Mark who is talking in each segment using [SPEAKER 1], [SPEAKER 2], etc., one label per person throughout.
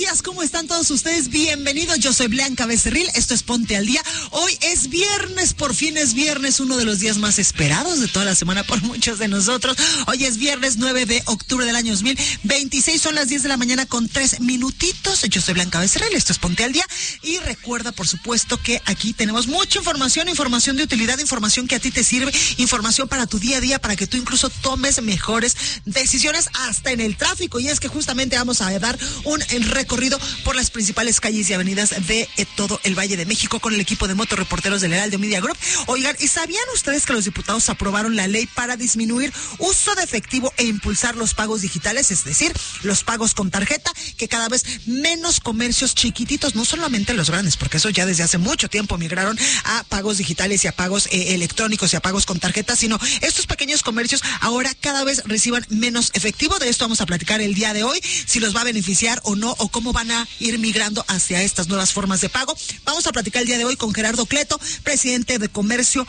[SPEAKER 1] días, ¿cómo están todos ustedes? Bienvenidos, yo soy Blanca Becerril, esto es Ponte al Día. Hoy es viernes, por fin es viernes, uno de los días más esperados de toda la semana por muchos de nosotros. Hoy es viernes 9 de octubre del año 2026, son las 10 de la mañana con 3 minutitos. Yo soy Blanca Becerril, esto es Ponte al Día. Y recuerda, por supuesto, que aquí tenemos mucha información de utilidad, información que a ti te sirve, información para tu día a día, para que tú incluso tomes mejores decisiones hasta en el tráfico. Y es que justamente vamos a dar un recorrido por las principales calles y avenidas de todo el Valle de México con el equipo de motorreporteros del Heraldo Media Group. Oigan, ¿y sabían ustedes que los diputados aprobaron la ley para disminuir uso de efectivo e impulsar los pagos digitales? Es decir, los pagos con tarjeta, que cada vez menos comercios chiquititos, no solamente los grandes, porque eso ya desde hace mucho tiempo migraron a pagos digitales y a pagos electrónicos y a pagos con tarjeta, sino estos pequeños comercios ahora cada vez reciban menos efectivo. De esto vamos a platicar el día de hoy, si los va a beneficiar o no, o cómo van a ir migrando hacia estas nuevas formas de pago. Vamos a platicar el día de hoy con Gerardo Cleto, presidente de Comercio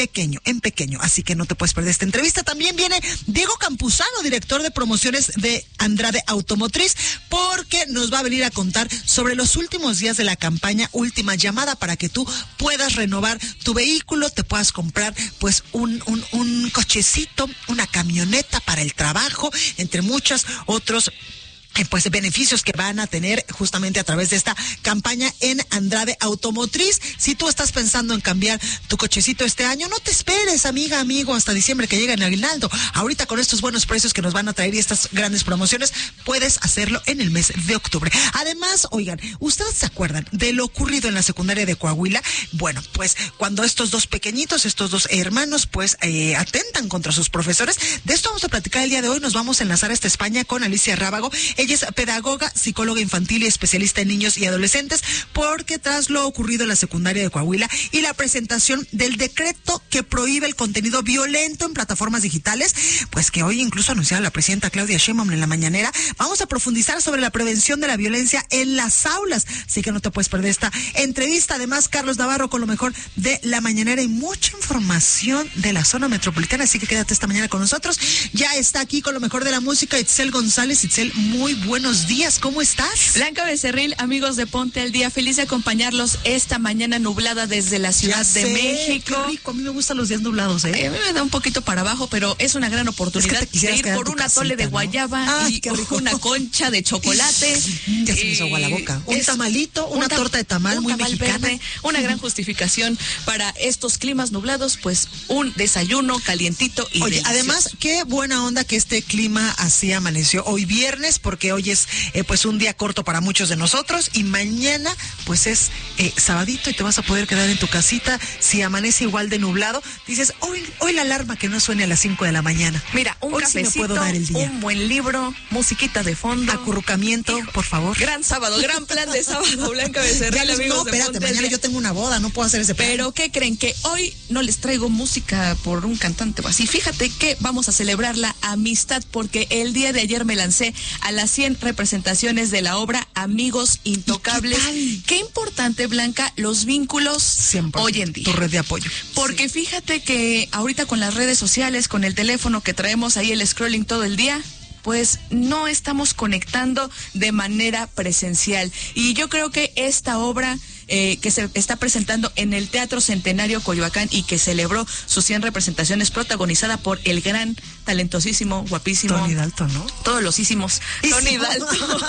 [SPEAKER 1] en Pequeño, así que no te puedes perder esta entrevista. También viene Diego Campuzano, director de promociones de Andrade Automotriz, porque nos va a venir a contar sobre los últimos días de la campaña Última Llamada, para que tú puedas renovar tu vehículo, te puedas comprar pues un cochecito, una camioneta para el trabajo, entre muchos otros pues beneficios que van a tener justamente a través de esta campaña en Andrade Automotriz. Si tú estás pensando en cambiar tu cochecito este año, no te esperes, amiga, amigo, hasta diciembre que llega en aguinaldo. Ahorita con estos buenos precios que nos van a traer y estas grandes promociones, puedes hacerlo en el mes de octubre. Además, oigan, ¿ustedes se acuerdan de lo ocurrido en la secundaria de Coahuila? Bueno, pues cuando estos dos pequeñitos, estos dos hermanos, pues atentan contra sus profesores. De esto vamos a platicar el día de hoy. Nos vamos a enlazar hasta España con Alicia Rábago. Ella es pedagoga, psicóloga infantil y especialista en niños y adolescentes, porque tras lo ocurrido en la secundaria de Coahuila y la presentación del decreto que prohíbe el contenido violento en plataformas digitales, pues que hoy incluso anunciaba la presidenta Claudia Sheinbaum en la mañanera, vamos a profundizar sobre la prevención de la violencia en las aulas, así que no te puedes perder esta entrevista. Además, Carlos Navarro con lo mejor de la mañanera y mucha información de la zona metropolitana, así que quédate esta mañana con nosotros. Ya está aquí con lo mejor de la música Itzel González. Itzel, muy buenos días, ¿cómo estás?
[SPEAKER 2] Blanca Becerril, amigos de Ponte al Día, feliz de acompañarlos esta mañana nublada desde la Ciudad de México.
[SPEAKER 1] Qué rico, a mí me gustan los días nublados, ¿eh?
[SPEAKER 2] A mí me da un poquito para abajo, pero es una gran oportunidad de ir por un atole de guayaba y una concha de chocolate.
[SPEAKER 1] Ya se me hizo agua la boca. Un tamalito, una torta de tamal muy mexicana.
[SPEAKER 2] Verde, una gran justificación para estos climas nublados, pues un desayuno calientito y delicioso.
[SPEAKER 1] Además, qué buena onda que este clima así amaneció hoy viernes, porque hoy es pues un día corto para muchos de nosotros y mañana pues es sabadito y te vas a poder quedar en tu casita. Si amanece igual de nublado, dices, hoy la alarma que no suene a las 5 de la mañana.
[SPEAKER 2] Mira, un
[SPEAKER 1] hoy
[SPEAKER 2] cafecito,
[SPEAKER 1] sí me puedo dar el día.
[SPEAKER 2] Un buen libro, musiquita de fondo.
[SPEAKER 1] Acurrucamiento, por favor.
[SPEAKER 2] Gran sábado, gran plan de sábado, Blanca Becerril, amigos.
[SPEAKER 1] No, espérate, mañana yo tengo una boda, no puedo hacer ese plan.
[SPEAKER 2] Pero ¿qué creen? Que hoy no les traigo música por un cantante o así. Fíjate que vamos a celebrar la amistad, porque el día de ayer me lancé a las 100 representaciones de la obra Amigos Intocables. Qué importante, Blanca, los vínculos siempre hoy en día.
[SPEAKER 1] Tu red de apoyo.
[SPEAKER 2] Porque fíjate que ahorita con las redes sociales, con el teléfono que traemos ahí, el scrolling todo el día, pues no estamos conectando de manera presencial. Y yo creo que esta obra que se está presentando en el Teatro Centenario Coyoacán y que celebró sus 100 representaciones, protagonizada por el gran, talentosísimo, guapísimo
[SPEAKER 1] Tony Dalton, ¿no?
[SPEAKER 2] Todos los hicimos. Tony Dalton.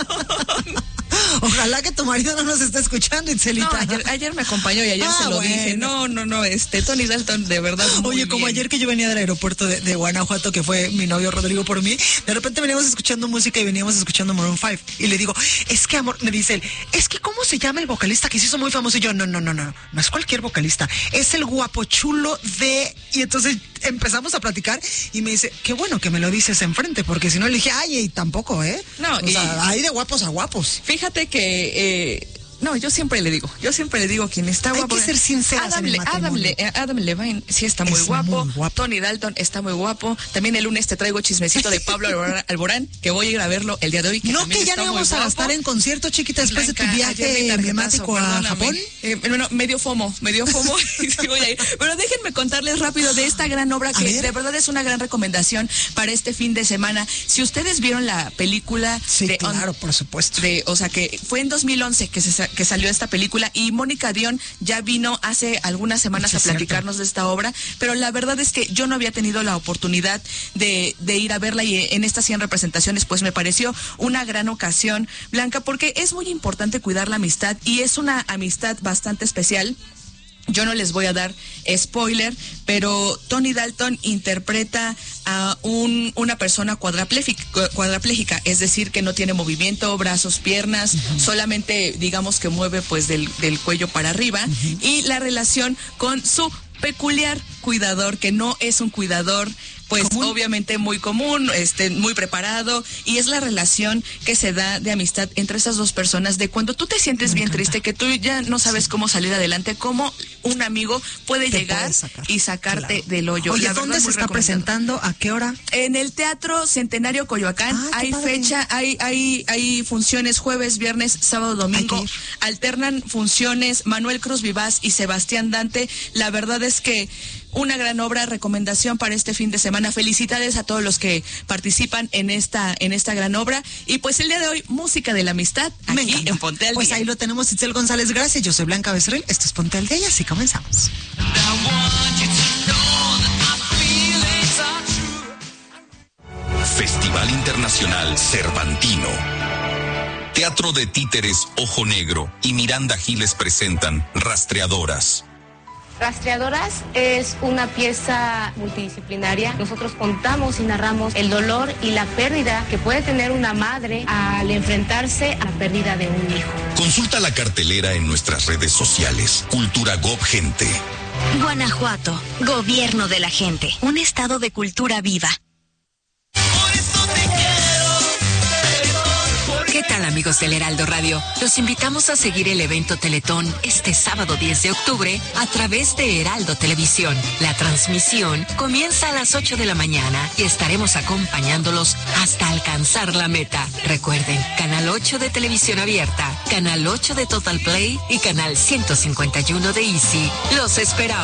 [SPEAKER 1] Ojalá que tu marido no nos esté escuchando, Itzelita.
[SPEAKER 2] No, ayer me acompañó y ayer se lo dije. No, Tony Dalton, de verdad, muy
[SPEAKER 1] Oye, como
[SPEAKER 2] bien.
[SPEAKER 1] ayer que yo venía del aeropuerto de Guanajuato, que fue mi novio Rodrigo por mí, de repente veníamos escuchando música y veníamos escuchando Maroon 5. Y le digo, es que amor, me dice él, es que ¿cómo se llama el vocalista que se hizo muy famoso? Y yo, no es cualquier vocalista, es el guapo chulo de... Y entonces empezamos a platicar y me dice, qué bueno que me lo dices enfrente, porque si no le dije, ay, tampoco, ¿eh?
[SPEAKER 2] No,
[SPEAKER 1] o sea, hay de guapos a guapos.
[SPEAKER 2] Fíjate que No, yo siempre le digo quien está guapo.
[SPEAKER 1] Hay que ser sinceras en el matrimonio.
[SPEAKER 2] Adam Levine sí está muy guapo. Tony Dalton está muy guapo. También el lunes te traigo chismecito de Pablo Alborán, que voy a ir a verlo el día de hoy. Que
[SPEAKER 1] ya no íbamos a gastar en concierto, chiquita, después Blanca, de tu viaje emblemático a Japón.
[SPEAKER 2] Bueno, medio FOMO y sí voy a ir. Pero déjenme contarles rápido de esta gran obra que de verdad es una gran recomendación para este fin de semana. Si ustedes vieron la película
[SPEAKER 1] claro, por supuesto.
[SPEAKER 2] O sea, que fue en 2011 que salió esta película y Mónica Dion ya vino hace algunas semanas a platicarnos de esta obra, pero la verdad es que yo no había tenido la oportunidad de ir a verla y en estas 100 representaciones pues me pareció una gran ocasión, Blanca, porque es muy importante cuidar la amistad y es una amistad bastante especial. Yo no les voy a dar spoiler, pero Tony Dalton interpreta a una persona cuadraplégica, es decir, que no tiene movimiento, brazos, piernas, solamente digamos que mueve pues del cuello para arriba, y la relación con su peculiar cuidador, que no es un cuidador pues ¿común? Obviamente muy común, muy preparado, y es la relación que se da de amistad entre esas dos personas, de cuando tú te sientes bien triste, que tú ya no sabes cómo salir adelante, cómo un amigo puede llegar y sacarte del hoyo.
[SPEAKER 1] Oye, ¿dónde se está presentando? ¿A qué hora?
[SPEAKER 2] En el Teatro Centenario Coyoacán. Hay fecha, hay funciones jueves, viernes, sábado, domingo. Alternan funciones Manuel Cruz Vivaz y Sebastián Dante. La verdad es que una gran obra, recomendación para este fin de semana. Felicidades a todos los que participan en esta gran obra. Y pues el día de hoy, música de la amistad, aquí en Ponte al Día.
[SPEAKER 1] Pues ahí lo tenemos, Itzel González, gracias. Yo soy Blanca Becerril, esto es Ponte al Día y así comenzamos.
[SPEAKER 3] Festival Internacional Cervantino. Teatro de Títeres Ojo Negro y Miranda Giles presentan Rastreadoras.
[SPEAKER 4] Rastreadoras es una pieza multidisciplinaria. Nosotros contamos y narramos el dolor y la pérdida que puede tener una madre al enfrentarse a la pérdida de un hijo.
[SPEAKER 3] Consulta la cartelera en nuestras redes sociales. Cultura Gov Gente.
[SPEAKER 5] Guanajuato, gobierno de la gente, un estado de cultura viva.
[SPEAKER 6] ¿Qué tal, amigos del Heraldo Radio? Los invitamos a seguir el evento Teletón este sábado 10 de octubre a través de Heraldo Televisión. La transmisión comienza a las 8 de la mañana y estaremos acompañándolos hasta alcanzar la meta. Recuerden, Canal 8 de Televisión Abierta, Canal 8 de Total Play y Canal 151 de Easy. Los esperamos.